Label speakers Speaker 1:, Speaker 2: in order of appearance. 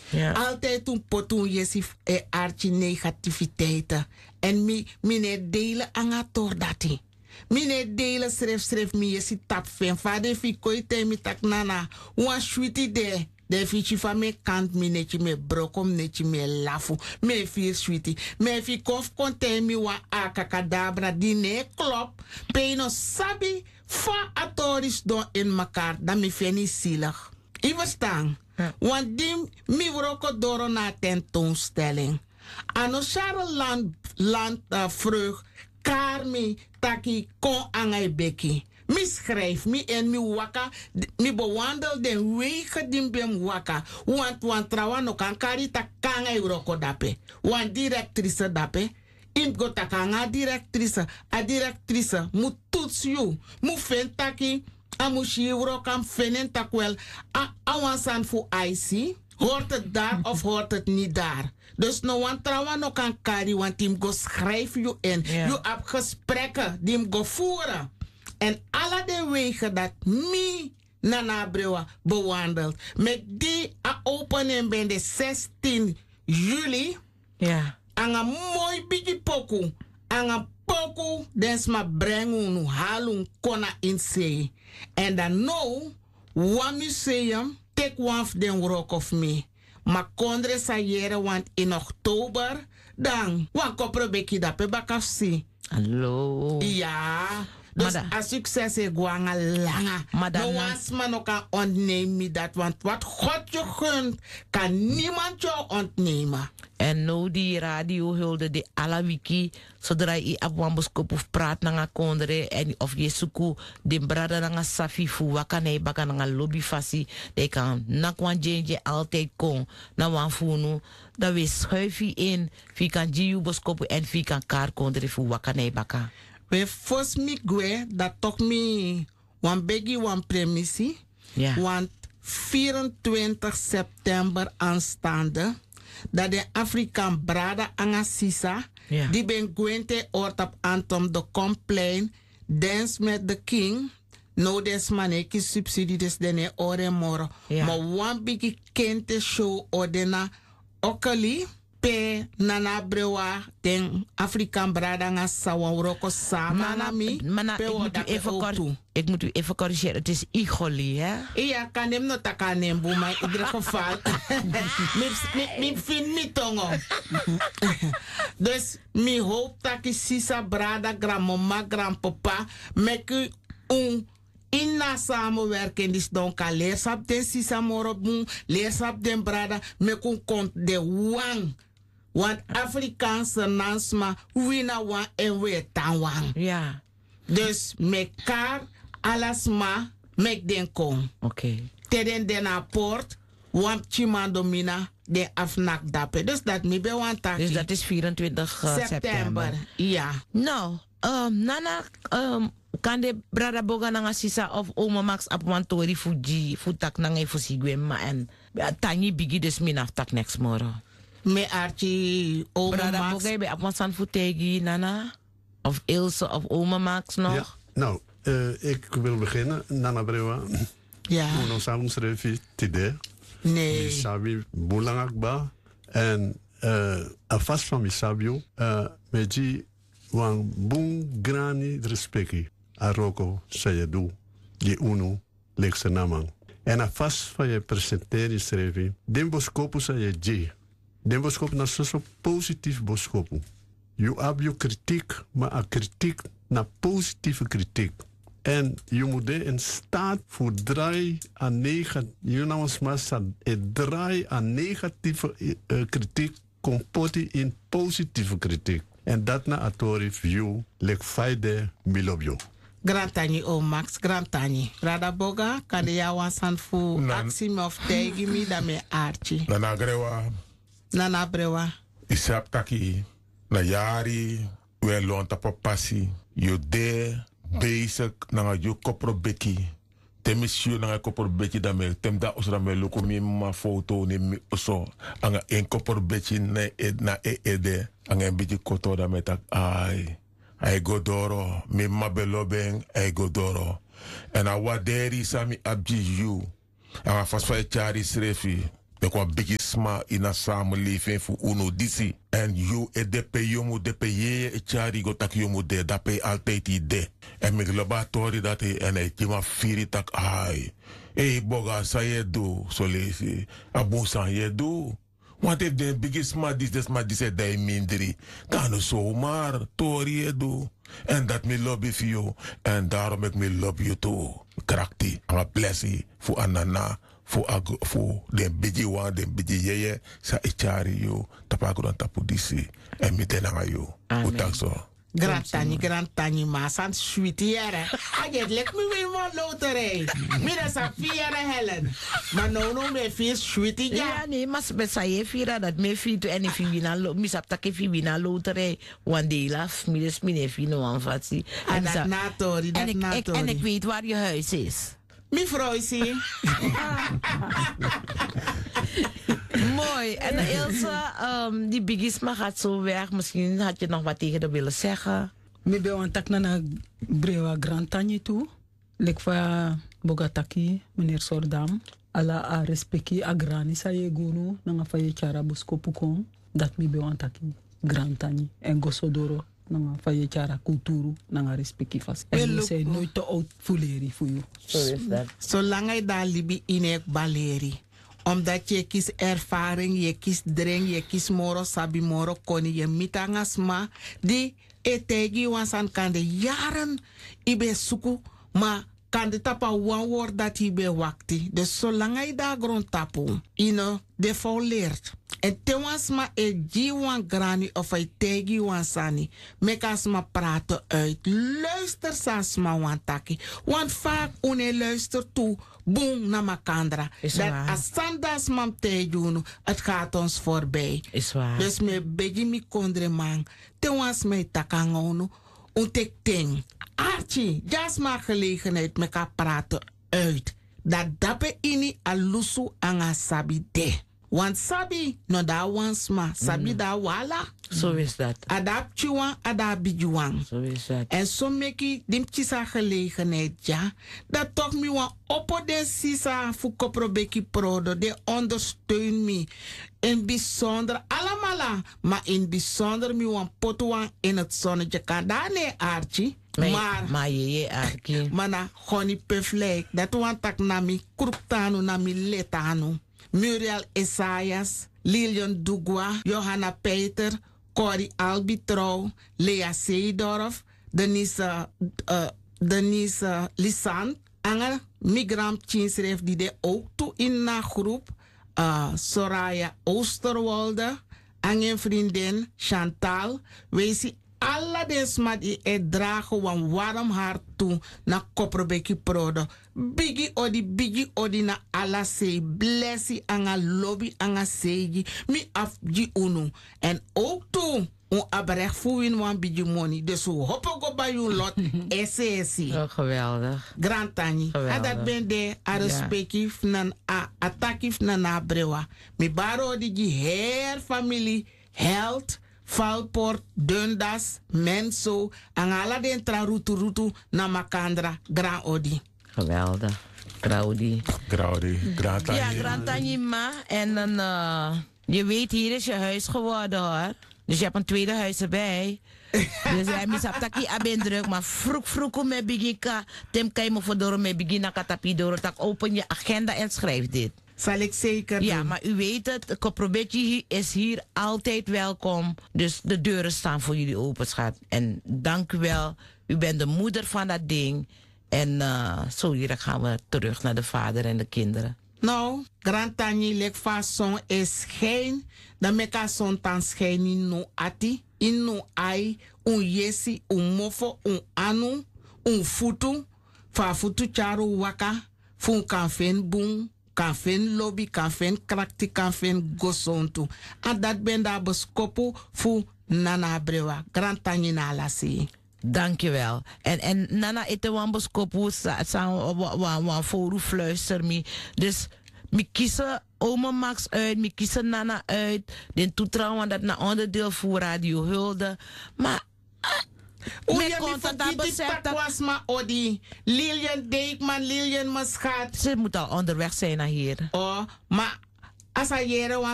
Speaker 1: Ja.
Speaker 2: Altijd een potoen jesif archi negativiteiten. En mine delen angator dati. Mine delen schreef mi jesi tap fen. Fade fi koi te mi tak nana. Wan sweetie de. De fichi van me kant mi netje me brokom netje me lafu. Me fi sweetie. Me fi kof konte mi wa akakadabra di ne klop. Peino sabi fa atoris don in makar. Dan mi feni zielig. I verstaan. Want die mi wroko doro na tentoonstelling. Ano share land vreug. Karmi taki kon angai beki. Mi schrijf mi en mi waka. Mi bewandel den wegen die bem waka. Want trawa no kan kari ta kanga wroko dape. Want directrice dape. Im go takanga directrice. A directrice mu toets you. Mu fentaki. Amushi wrokam fenen takwel. A wansan fu IC. Hoort het daar of hoort het niet daar? Dus no one trawa no kan kari, want die go schrijf je in. Je hebt gesprekken die hem go voeren. En alle de wegen dat mi Nana Brewa bewandelt. Met die opening ben de 16 juli.
Speaker 1: Ja.
Speaker 2: Aan een mooi bigi poku. Aan een poku dens ma brengen halung kona in zee. En dan nou, one museum. Take one of them work of me. Ma kondre sa yere want in oktober. Dan, wan kopro beki da pe bakafsi.
Speaker 1: Hallo.
Speaker 2: Ja. Dus a succes is gewoon langa. No was man ook kan ontnemen dat. Want wat God je gunt, kan niemand je ontnemen.
Speaker 1: En nou die radio hulde de alla wiki. Zodra je op wamboskop of praat na kondre. En of je suku de brada na safi fu wakane baka na lobby fasi. De kan nakwan jenje altijd kon. Na wan funu. Dat we schuifi in. Fi kan jiu boskopu en fi kan kar kondre fu wakane baka.
Speaker 2: We fos mi gwe dat toch mi wan begi wan premisi.
Speaker 1: Ja.
Speaker 2: Want 24 september aanstaande. Dat de Afrikaan Brada Angasisa.
Speaker 1: Ja.
Speaker 2: Die ben gwente ort op Antom de Komplein. Dance met the King. No des maneki subsidie des dene ore moro.
Speaker 1: Ja.
Speaker 2: Maar wan bigi kente show ordena okali. Pe Nana Brewa den Afrikaan Brada Ngasawa Roko Samanami.
Speaker 1: Ik moet u even corrigeren. Het is Igoli, hè?
Speaker 2: Ja, kan hem nog takken, maar in ieder geval. Ik vind niet tongo. Dus ik hoop dat ik Sisa Brada, grandmama, grandpapa, met u in na samenwerking is dan kan leersap den Sisa Morobun, leersap den Brada, met u komt de wang. Want Afrikaanse nansma, wina wan en we tan wang.
Speaker 1: Ja.
Speaker 2: Dus mekaar alasma mek den kom.
Speaker 1: Oké.
Speaker 2: Teden den aport, wamp chimandomina den afnak dape. Dus dat mi be wan taki.
Speaker 1: Dus dat is 24 september.
Speaker 2: Ja.
Speaker 1: Nou, Nana, kan de brada boga nanga sisa of oma max ap wantori fuji, futak nanga fusigwema en tanyi bigi des minaf tak next moro.
Speaker 2: Me archi oma
Speaker 1: brada
Speaker 2: max.
Speaker 1: boga be ap wansan futegi Nana? Of Ilse of oma Max nog?
Speaker 3: Ja, nou, ik wil beginnen. Nana Brewa.
Speaker 2: Ja.
Speaker 3: Uno samen schreef tide.
Speaker 2: Nee.
Speaker 3: Misabi bulangakba. En afas van Misabio. Meji wan bung grani respecti. Aroko sayadu. Je uno lekse namang. En afas van je presenteri schreef. Den boskopu sa je je. Den boskopu na so positief boskopu. Je hebt je kritiek, maar een kritiek naar positieve kritiek. En je moet in staat voor draai aan negatieve kritiek compoti in positieve kritiek. En dat na atori view lek faide milobio.
Speaker 2: Grantani o Max, grantani. Rada boga, kan de jawasan fu aksi of tegi mi da me archi.
Speaker 4: Nana Brewa.
Speaker 2: Nana Brewa.
Speaker 4: Isap taki. Na jari, we lonta papasi, yo de bezig na yo kopro beki. Temisio na kopro beki da me tem da osra me loko mi ma foto ni mi oso anga en kopro beki na ede anga en biji koto da me tak ai godoro mi mabelobeng ai godoro en a waderi sami abji you anga fasfa chari srefi Me kwa bigisma in een samenleving voor uno disi. En yo edepe yomu depe ye echari go tak yomu de dape altijd ide. En me laboratori dat he en hij kima firi tak ai. Hey boga sa ye do so lesi. Abusan ye do. Want if de bigisma dis dai mindri. Dan zomaar tori ye do. En dat me lobby voor jou. En daarom ik me lobby you too. Krakti. Ama blessie voor anana. Voor de biji wan, de biji yeye. Sa ichari yo. Tapago dan tapu disi. En mi tenanga yo. Utak zo.
Speaker 2: Grantani, ma san sweetiere. Aget lek me weer maar loterij. Mira sa fiere helen. Maar no me fies sweetie ja.
Speaker 1: Ja, nee, maar met saye fira dat me fitu en if wina lo, misap take fi wina loterij. One day laf, mides mine fino aan fatsi.
Speaker 2: En dat natori, dat natori.
Speaker 1: En ik weet waar je huis is.
Speaker 2: Mi vrouwsie.
Speaker 1: Mooi. En Ilse, die bigisma gaat zo weg. Misschien had je nog wat tegen haar willen zeggen.
Speaker 5: Ik ben aan het naar Brewa Grantanje toe. Lek van Bogataki, meneer Sordam. Ala a respecti a grani sa ye gunu. Nanga fa ye chara busko pukon. Dat mi ben aan het Grantanje. En Gosodoro. Nanga fa ye chara kulturu. Nanga respecti vast. En we zijn nooit te oud fuleri voor je.
Speaker 1: Zo is dat.
Speaker 2: Zolang hij daar libi inek baleri. Omdat je kies ervaring, je kies drink, je kies moro, sabi moro, koni je mitangasma. Die etegi wansan kan de jaren ibe suku, maar kan de tapa one woord dat ibe wakti. Dus zolang hij daar grond tapu, de vol leert. En te wansma e jiwan grani of hij tegi wansani. Mekasma praten uit. Luister sansma wantaki. Want vaak une luister toe. Boom na makandra. Dat asandas mam te doen. Het gaat ons voorbij.
Speaker 1: Is waar.
Speaker 2: Dus me begi mi kondre man. Te wans me takangono. Untek ting. Archie, jas ma gelegenheid meka praten uit. Dat dape ini alusu anga sabi de. Want sabi no da wansma. Sabi da wala.
Speaker 1: Zo is dat.
Speaker 2: Adap chuan, adap bijuan.
Speaker 1: Zo is dat.
Speaker 2: En zo meki dimtjisa gelegenheid, ja. Dat toch mi wan oppo den sisa fu koprobeki prodo. De ondersteun mi. In bijzonder, allemaal. Maar in bijzonder mi wan potuan in het zonnetje. Kan daar nee, Archie.
Speaker 1: Maar je Archie.
Speaker 2: Maar na goni peflek. Dat wan tak nami kruktanu, nami letanu. Muriel Esaias, Lilian Dugwa, Johanna Peter, Corrie Albitrouw, Lea Seedorf, Denise Lissant, Angel Migram Chinsref die de ook toe in na groep, Soraya Oosterwolde, Angel vriendin Chantal, wees alla desma die dragen een warm hart toe na Koprobeki Prodo. Bigi odi na alla sei. Blessi anga lobby anga seigi. Mi afji unu. En ook toe. Un abrech fuin wan bigi money. Dus we hoppen go bij uw lot. SSC.
Speaker 1: Oh, geweldig.
Speaker 2: Grantani. En dat ben de arespektief nan atakif nan abrewa. Mi baro die her familie health. Valport, Dundas, Menso, en alle den tra rutu na Makandra, Grand Odi.
Speaker 1: Geweldig. Graudi.
Speaker 4: Grantani.
Speaker 1: Ja, Grantani ma. En dan, je weet, hier is je huis geworden hoor. Dus je hebt een tweede huis erbij. Dus hij misap taki abendruk, maar vroeg om me begin tem kai mo fodoro me begin na katapi doro tak open je agenda en schrijf dit.
Speaker 2: Zal ik zeker doen.
Speaker 1: Ja, maar u weet het, Koprobetje is hier altijd welkom. Dus de deuren staan voor jullie open, schat. En dank u wel. U bent de moeder van dat ding. En zo hier gaan we terug naar de vader en de kinderen.
Speaker 2: Nou, Grantani lek fason is geen. Dan meka son tan schijn in no ati. In no ai. Un yesi, un mofo, un anu. Un futu. Fa futu charu waka. Fun kan fen boom. Kan fen lobby, kan fen krakti, kan fen gosontu. En dat ben daar beskopu voor Nana Brewa. Grantani na lasi.
Speaker 1: Dankjewel. En Nana ete wan beskopu wan foru fluister mi. Dus mi kiezen oma Max uit, mi kiezen Nana uit. Den toetrouwen dat na onderdeel voor Radio Hulde. Maar
Speaker 2: hoe je me dat was maar Odi. Lilian Deekman, Lilian Maschat.
Speaker 1: Ze moet al onderweg zijn naar hier.
Speaker 2: Oh, maar Asa yere